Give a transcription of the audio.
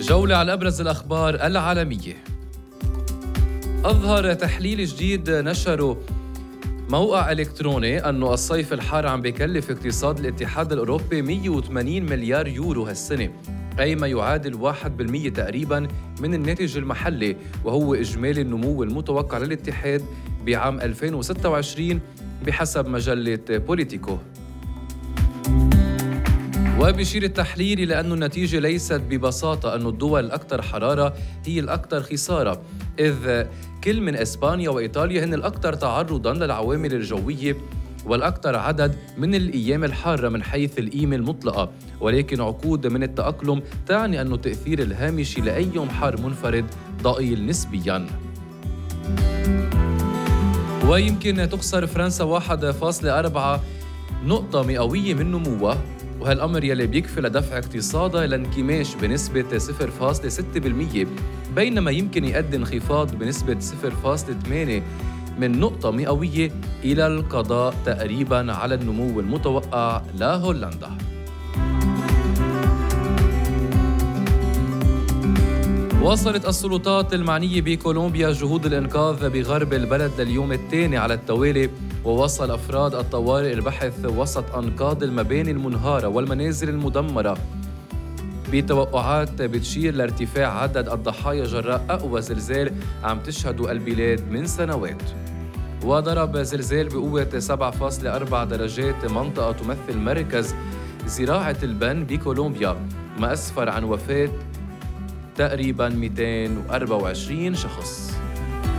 جولة على أبرز الأخبار العالمية. أظهر تحليل جديد نشره موقع إلكتروني أن الصيف الحار عم بيكلف اقتصاد الاتحاد الأوروبي 180 مليار يورو هالسنة، أي ما يعادل 1% تقريباً من الناتج المحلي، وهو إجمالي النمو المتوقع للاتحاد بعام 2026 بحسب مجلة بوليتيكو. وبيشير التحليل إلى أن النتيجة ليست ببساطة أن الدول الأكثر حرارة هي الأكثر خسارة، إذ كل من إسبانيا وإيطاليا هن الأكثر تعرضاً للعوامل الجوية والأكثر عدد من الأيام الحارة من حيث القيمة المطلقة، ولكن عقود من التأقلم تعني أن التأثير الهامشي لأي يوم حار منفرد ضئيل نسبياً. ويمكن تخسر فرنسا 1.4 نقطة مئوية من نموها، وهالأمر يلي بيكفي لدفع اقتصادها لانكماش بنسبة 0.6%، بينما يمكن يؤدي انخفاض بنسبة 0.8 من نقطة مئوية إلى القضاء تقريباً على النمو المتوقع لهولندا. واصلت السلطات المعنية بكولومبيا جهود الإنقاذ بغرب البلد لليوم الثاني على التوالي، ووصل أفراد الطوارئ البحث وسط أنقاض المباني المنهارة والمنازل المدمرة، بتوقعات بتشير لارتفاع عدد الضحايا جراء أقوى زلزال عم تشهده البلاد من سنوات. وضرب زلزال بقوة 7.4 درجات منطقة تمثل مركز زراعة البن بكولومبيا، ما أسفر عن وفاة تقريباً 224 شخص.